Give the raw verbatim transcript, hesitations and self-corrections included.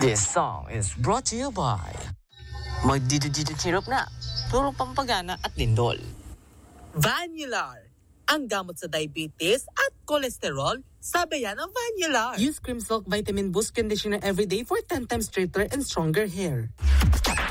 This song is brought to you by Magdidididid Syrup na, puro pampagana at lindol. Vanular, ang gamot sa diabetes at cholesterol, sabi yan ng Vanular. Use Cream Silk Vitamin Boost Conditioner every day for ten times straighter and stronger hair.